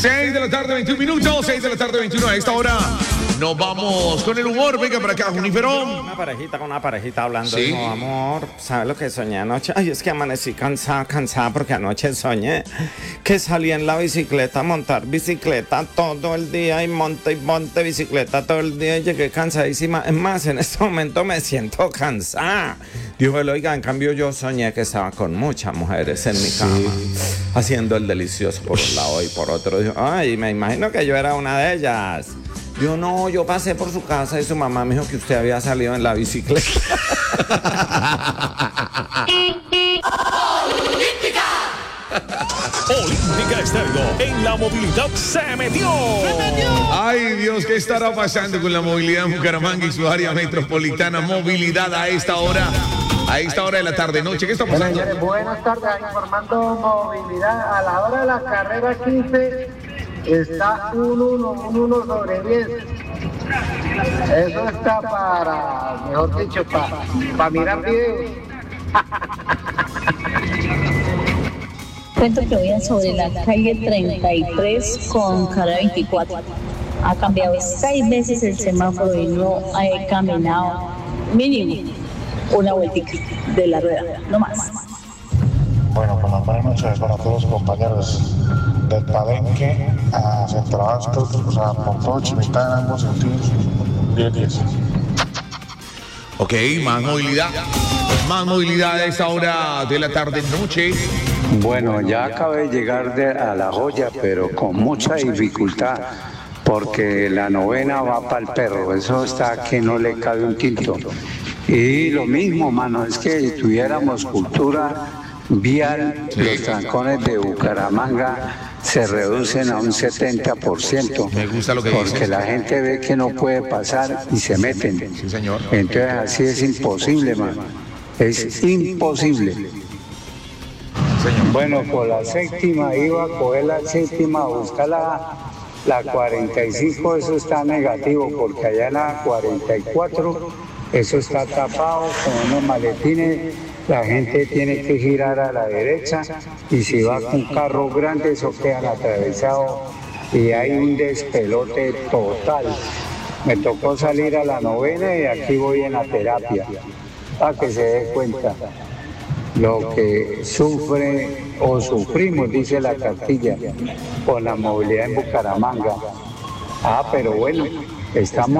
6 de la tarde, 21 minutos, 6 de la tarde, 21. A esta hora nos vamos con el humor. Venga para acá, Juniferón. Una parejita hablando. Sí. Dijo, amor, ¿sabes lo que soñé anoche? Ay, es que amanecí cansada porque anoche soñé que salí en la bicicleta a montar bicicleta todo el día y monte bicicleta todo el día y llegué cansadísima. Es más, en este momento me siento cansada. Dijo él, oiga, en cambio yo soñé que estaba con muchas mujeres en mi cama, haciendo el delicioso por un lado y por otro. Dijo, ay, me imagino que yo era una de ellas. Yo no, yo pasé por su casa y su mamá me dijo que usted había salido en la bicicleta. Olímpica Estéreo, en la movilidad se metió. Ay, Dios, ¿qué estará pasando con la movilidad en Bucaramanga y su área metropolitana? Movilidad a esta hora de la tarde-noche. ¿Qué está pasando? Señores, buenas tardes, informando movilidad. A la hora de la carrera 15 está un 1 sobre 10. Eso está para, mejor dicho, para mirar videos. Cuento que voy sobre la calle 33 con cara 24. Ha cambiado 6 veces el semáforo y no he caminado mínimo una vueltica de la rueda, no más. Bueno, por la buena noche para todos los compañeros del Palenque a Centro Abastos, o sea, por todo Chimitá en ambos sentidos, 10-10. Ok, más movilidad a esta hora de la tarde-noche. Bueno, ya acabé de llegar a La Joya, pero con mucha dificultad, porque la novena va para el perro, eso está que no le cabe un quinto. Y lo mismo, mano, es que si tuviéramos cultura vial, los trancones de Bucaramanga se reducen a un 70%. Me gusta lo que porque dices. la gente ve que no puede pasar y se meten. Sí, señor. Entonces así es imposible, mano. Es imposible. Bueno, por la séptima iba a coger la séptima, a buscar la 45, eso está negativo, porque allá en la 44, eso está tapado con unos maletines, la gente tiene que girar a la derecha, y si va con carro grande, eso queda atravesado, y hay un despelote total. Me tocó salir a la novena y aquí voy en la terapia, para que se dé cuenta lo que sufre o sufrimos, dice la cartilla, con la movilidad en Bucaramanga. Pero bueno, estamos